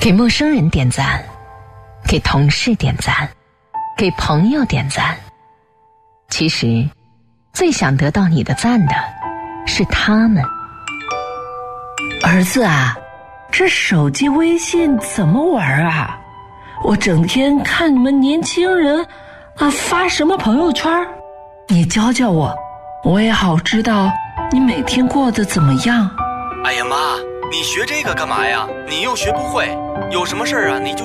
给陌生人点赞，给同事点赞，给朋友点赞。其实最想得到你的赞的是他们。 儿子啊，这手机微信怎么玩啊？我整天看你们年轻人发什么朋友圈，你教教我，我也好知道你每天过得怎么样。 哎呀妈，你学这个干嘛呀？你又学不会，有什么事儿啊你就